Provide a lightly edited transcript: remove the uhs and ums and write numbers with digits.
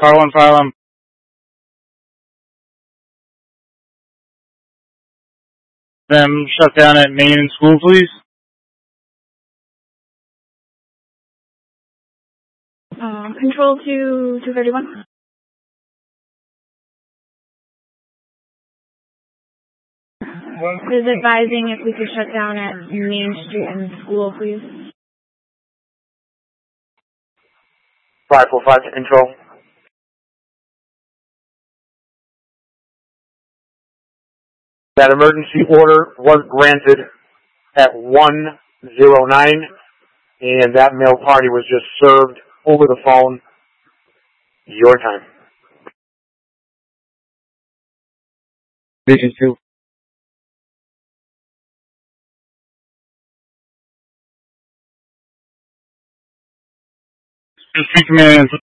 Car 1 file. Them shut down at Main School, please. Control to 231. Is advising if we could shut down at Main Street and School, please. 545 to control. That emergency order was granted at 109, and that male party was just served over the phone. Your time. Vision 2. Street Command